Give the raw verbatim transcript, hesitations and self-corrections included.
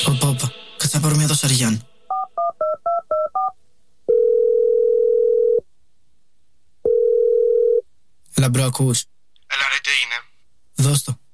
Οπα, οπα. Κάτσε να πάρω μια δοσαριάν. Λαμπρό, ακούς? Έλα ρε, τι έγινε? Δώσ' το.